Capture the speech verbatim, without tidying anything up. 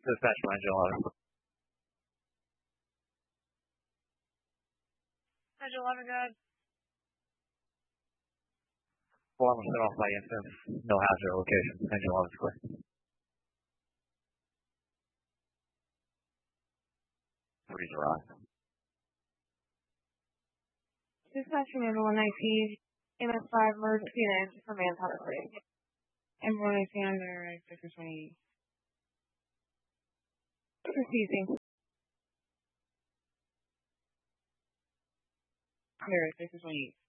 Dispatch from Angel eleven. Angel eleven, good. Alarm was set off by incident. No hazard location. Angel eleven is clear. Freeze arrive. Dispatch from Angel one nineteen, M S five emergency and engine for manpower crew. Angel one nineteen under Sector twenty-eight. Refusing. Clear, Sector twenty-eight.